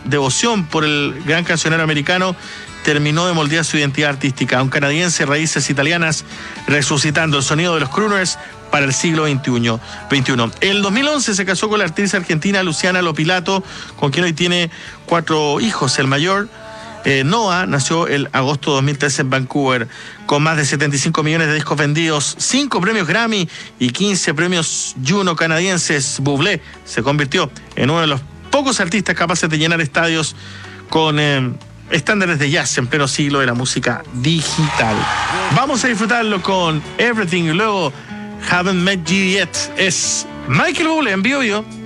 devoción por el gran cancionero americano, terminó de moldear su identidad artística. Un canadiense, raíces italianas, resucitando el sonido de los crooners para el siglo XXI. El 2011 se casó con la actriz argentina Luciana Lopilato, con quien hoy tiene 4 hijos. El mayor, Noah, nació el agosto de 2013 en Vancouver, con más de 75 millones de discos vendidos, 5 premios Grammy y 15 premios Juno canadienses. Bublé se convirtió en uno de los pocos artistas capaces de llenar estadios con estándares de jazz en pleno siglo de la música digital. Vamos a disfrutarlo con Everything y luego Haven't Met You Yet. Es Michael Bublé en Bio Bio.